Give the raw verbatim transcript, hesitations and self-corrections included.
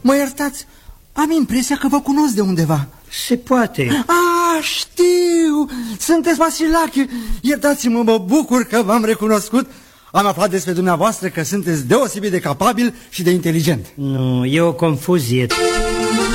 Mă iertați, am impresia că vă cunosc de undeva. Se poate. Ah, știu! Sunteți Vasilache. Iertați-mă, mă bucur că v-am recunoscut. Am aflat despre dumneavoastră că sunteți deosebit de capabil și de inteligent. Nu, e o confuzie.